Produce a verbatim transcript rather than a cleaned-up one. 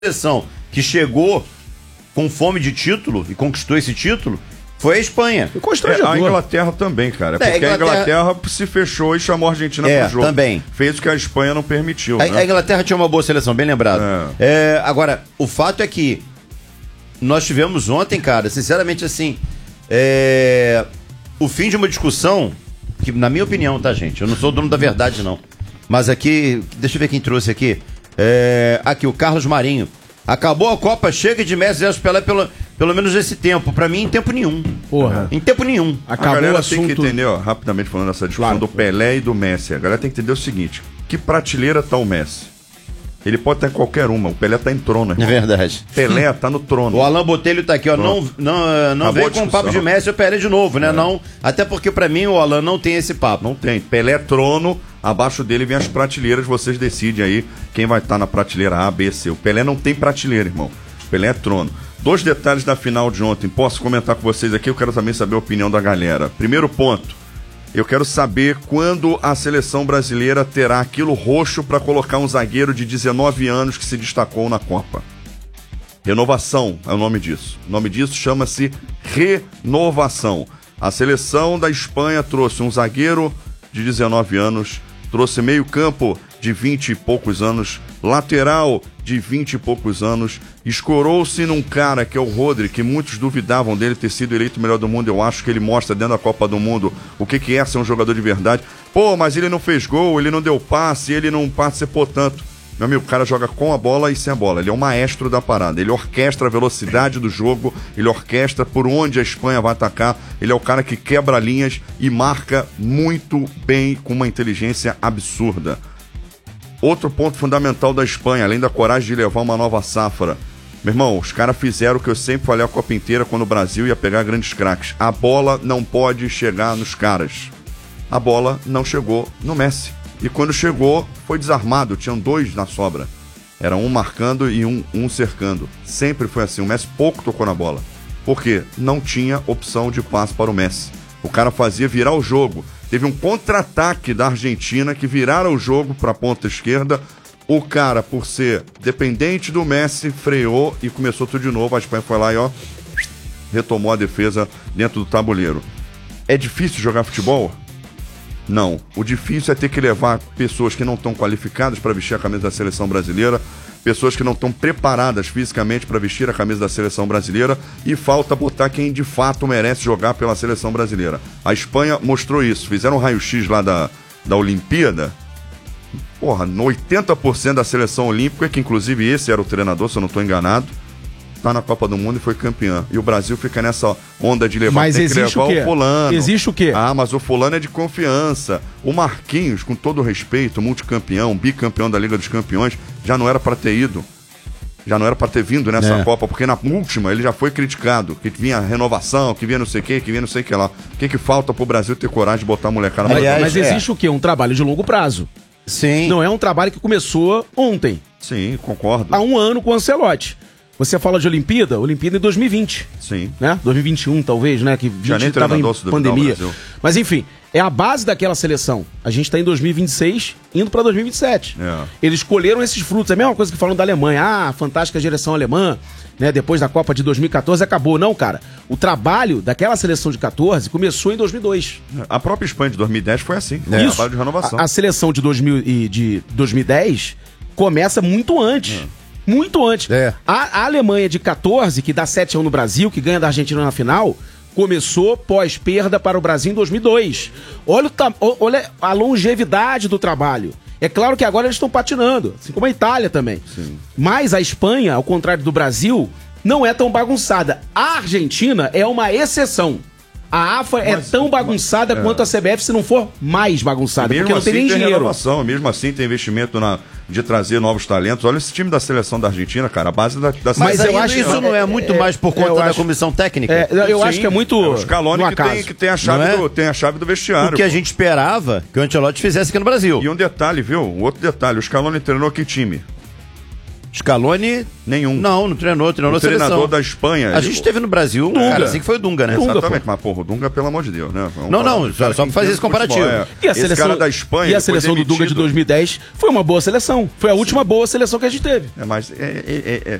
seleção que chegou com fome de título e conquistou esse título foi a Espanha. É, a Inglaterra também, cara. Porque é, a, Inglaterra... a Inglaterra se fechou e chamou a Argentina é, pro jogo. Também. Fez o que a Espanha não permitiu. A, né? a Inglaterra tinha uma boa seleção, bem lembrado. É. É, agora, o fato é que nós tivemos ontem, cara, sinceramente assim, é... o fim de uma discussão, que na minha opinião, tá, gente? Eu não sou o dono da verdade, não. Mas aqui, deixa eu ver quem trouxe aqui. É... Aqui, o Carlos Marinho. Acabou a Copa, chega de Messi e Pelé pelo, pelo menos esse tempo. Pra mim, em tempo nenhum. Porra. Em tempo nenhum. Acabou a galera o assunto... tem que entender, ó, rapidamente falando dessa discussão claro. do Pelé e do Messi. A galera tem que entender o seguinte: que prateleira tá o Messi? Ele pode estar em qualquer uma. O Pelé tá em trono, irmão. É verdade. Pelé tá no trono. O Alain Botelho tá aqui, ó. Não, não, não vem com o papo de Messi e o Pelé de novo, né? É. Não, até porque pra mim o Alain não tem esse papo. Não tem. Pelé é trono, abaixo dele vem as prateleiras, vocês decidem aí quem vai estar na prateleira A, B, C. O Pelé não tem prateleira, irmão. O Pelé é trono. Dois detalhes da final de ontem. Posso comentar com vocês aqui? Eu quero também saber a opinião da galera. Primeiro ponto. Eu quero saber quando a seleção brasileira terá aquilo roxo para colocar um zagueiro de dezenove anos que se destacou na Copa. Renovação é o nome disso. O nome disso chama-se renovação. A seleção da Espanha trouxe um zagueiro de dezenove anos, trouxe meio campo de vinte e poucos anos, lateral de vinte e poucos anos, escorou-se num cara que é o Rodri, que muitos duvidavam dele ter sido eleito o melhor do mundo. Eu acho que ele mostra dentro da Copa do Mundo o que, que é ser um jogador de verdade. Pô, mas ele não fez gol, ele não deu passe, ele não participou tanto. Meu amigo, o cara joga com a bola e sem a bola. Ele é o maestro da parada. Ele orquestra a velocidade do jogo, ele orquestra por onde a Espanha vai atacar. Ele é o cara que quebra linhas e marca muito bem, com uma inteligência absurda. Outro ponto fundamental da Espanha, além da coragem de levar uma nova safra. Meu irmão, os caras fizeram o que eu sempre falei a Copa inteira quando o Brasil ia pegar grandes craques. A bola não pode chegar nos caras. A bola não chegou no Messi. E quando chegou, foi desarmado. Tinham dois na sobra. Era um marcando e um, um cercando. Sempre foi assim. O Messi pouco tocou na bola. Por quê? Não tinha opção de passe para o Messi. O cara fazia virar o jogo. Teve um contra-ataque da Argentina que viraram o jogo para a ponta esquerda. O cara, por ser dependente do Messi, freou e começou tudo de novo. A Espanha foi lá e ó, retomou a defesa dentro do tabuleiro. É difícil jogar futebol? Não. O difícil é ter que levar pessoas que não estão qualificadas para vestir a camisa da seleção brasileira, pessoas que não estão preparadas fisicamente para vestir a camisa da seleção brasileira, e falta botar quem de fato merece jogar pela seleção brasileira. A Espanha mostrou isso. Fizeram um raio-x lá da, da Olimpíada. Porra, oitenta por cento da seleção olímpica, que inclusive esse era o treinador, se eu não estou enganado, tá na Copa do Mundo e foi campeã. E o Brasil fica nessa onda de levar, mas tem que levar o, o fulano. Existe o quê? Ah, mas o fulano é de confiança. O Marquinhos, com todo respeito, multicampeão, bicampeão da Liga dos Campeões, já não era para ter ido. Já não era para ter vindo nessa é. Copa, porque na última ele já foi criticado, que vinha renovação, que vinha não sei o que, que vinha não sei o que lá. O que que falta pro Brasil ter coragem de botar a molecada na Mas, mas existe é. o quê? Um trabalho de longo prazo. Sim. Não é um trabalho que começou ontem. Sim, concordo. Há um ano com o Ancelotti. Você fala de Olimpíada? Olimpíada em dois mil e vinte. Sim. Né? dois mil e vinte e um, talvez, né? Que já nem estava em pandemia. Mas enfim, é a base daquela seleção. A gente está em dois mil e vinte e seis, indo para dois mil e vinte e sete. É. Eles colheram esses frutos. É a mesma coisa que falam da Alemanha. Ah, fantástica geração alemã, né? Depois da Copa de dois mil e quatorze acabou. Não, cara. O trabalho daquela seleção de quatorze começou em dois mil e dois. A própria Espanha de dois mil e dez foi assim. É. Isso. Trabalho de renovação. A, a seleção de, dois mil e, de dois mil e dez começa muito antes. É. Muito antes. É. A, a Alemanha de quatorze, que dá sete a um no Brasil, que ganha da Argentina na final, começou pós-perda para o Brasil em dois mil e dois. Olha, o, olha a longevidade do trabalho. É claro que agora eles estão patinando, assim como a Itália também. Sim. Mas a Espanha, ao contrário do Brasil, não é tão bagunçada. A Argentina é uma exceção. A AFA mas, é tão bagunçada mas, quanto é. a C B F, se não for mais bagunçada, porque não assim tem nem tem dinheiro. Renovação, mesmo assim tem investimento na, de trazer novos talentos. Olha esse time da seleção da Argentina, cara, a base da, da Mas eu acho que isso não é muito é, mais por conta da acho, comissão técnica? É, eu Sim, acho que é muito é o Scaloni que tem, que tem, a chave é? do, tem a chave do vestiário. O que a gente esperava que o Ancelotti fizesse aqui no Brasil. E um detalhe, viu? Um outro detalhe, o Scaloni treinou que time? Scaloni... Nenhum. Não, não treinou, treinou o na treinador seleção. da Espanha. A ele... gente teve no Brasil um cara assim que foi o Dunga, né? Dunga, Exatamente, pô. Mas porra, o Dunga, pelo amor de Deus, né? Vamos não, não, só, só pra fazer esse comparativo. Futebol, é. E a esse seleção, cara da Espanha... E a seleção do Dunga de dois mil e dez foi uma boa seleção. Foi a última boa seleção que a gente teve. É, mas é, é, é,